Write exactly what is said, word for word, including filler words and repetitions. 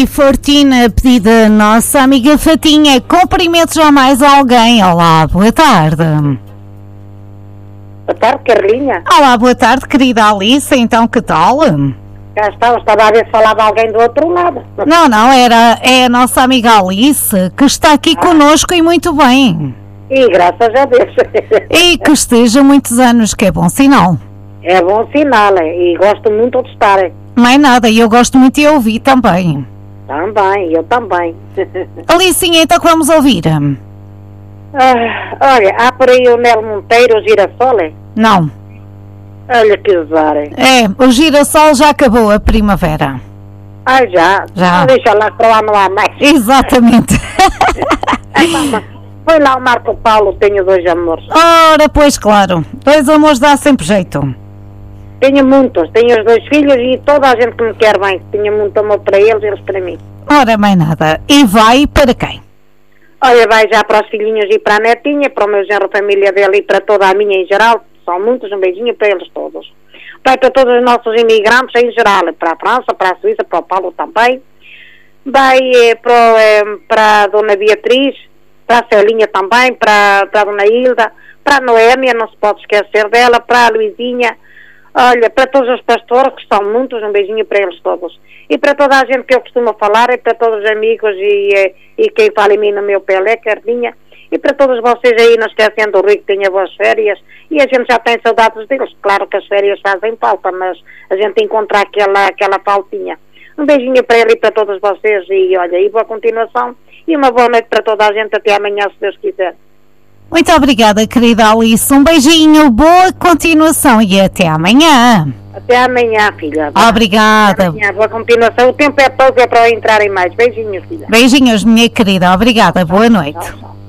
e Fortina, pedida nossa amiga Fatinha. Cumprimento já mais alguém. Olá, boa tarde. Boa tarde, Carlinha. Olá, boa tarde, querida Alice. Então, que tal? Já estava, estava a ver se falava alguém do outro lado. Não, não, era, é a nossa amiga Alice, que está aqui ah. connosco e muito bem. E graças a Deus. E que esteja muitos anos, que é bom sinal. É bom sinal, é, e gosto muito de estar. É. Não é nada, e eu gosto muito de ouvir também. Também, eu também. Alicinha, então que vamos ouvir? Ah, olha, há por aí o Nelo Monteiro, o Girassol, é? Não. Olha que azar, é. É, o Girassol já acabou a primavera. Ah, já? Já. Deixa lá, para lá não há mais. Exatamente. Ai, mamãe, foi lá o Marco Paulo, tenho dois amores. Ora, pois claro, dois amores dá sempre jeito. Tenho muitos, tenho os dois filhos e toda a gente que me quer bem. Tenho muito amor para eles, eles para mim. Ora, mais nada. E vai para quem? Olha, vai já para os filhinhos e para a netinha, para o meu genro, família dele e para toda a minha em geral. São muitos, um beijinho para eles todos. Vai para todos os nossos imigrantes em geral, para a França, para a Suíça, para o Paulo também. Vai eh, para, eh, para a Dona Beatriz, para a Celinha também, para, para a Dona Hilda, para a Noémia, não se pode esquecer dela, para a Luizinha. Olha, para todos os pastores, que são muitos, um beijinho para eles todos. E para toda a gente que eu costumo falar, e para todos os amigos e, e quem fala em mim no meu Pelé, Carlinha, e para todos vocês aí, não esquecendo o Rui que tenha boas férias, e a gente já tem saudades deles. Claro que as férias fazem falta, mas a gente encontra aquela, aquela faltinha. Um beijinho para ele e para todos vocês, e olha, e boa continuação, e uma boa noite para toda a gente, até amanhã, se Deus quiser. Muito obrigada, querida Alice. Um beijinho, boa continuação e até amanhã. Até amanhã, filha. Obrigada. Até amanhã, boa continuação. O tempo é pouco, é para entrarem mais. Beijinhos, filha. Beijinhos, minha querida. Obrigada. Boa noite. Tchau, tchau.